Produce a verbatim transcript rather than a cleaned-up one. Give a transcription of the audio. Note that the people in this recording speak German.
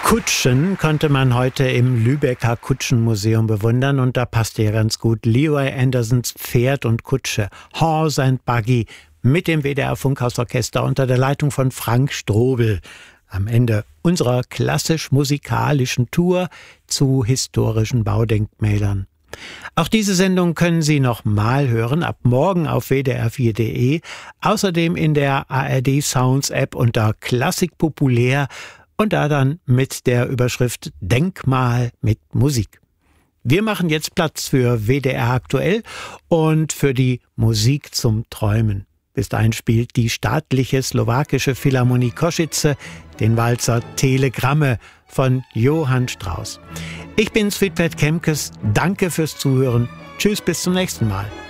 Kutschen konnte man heute im Lübecker Kutschenmuseum bewundern und da passte ja ganz gut Leroy Andersons Pferd und Kutsche, Horse and Buggy, mit dem W D R Funkhausorchester unter der Leitung von Frank Strobel. Am Ende unserer klassisch-musikalischen Tour zu historischen Baudenkmälern. Auch diese Sendung können Sie noch mal hören, ab morgen auf w d r vier punkt de, außerdem in der A R D Sounds App unter Klassik populär und da dann mit der Überschrift Denkmal mit Musik. Wir machen jetzt Platz für W D R aktuell und für die Musik zum Träumen. Bis dahin spielt die staatliche slowakische Philharmonie Košice den Walzer Telegramme von Johann Strauss. Ich bin Sweetbert Kemkes, danke fürs Zuhören. Tschüss, bis zum nächsten Mal.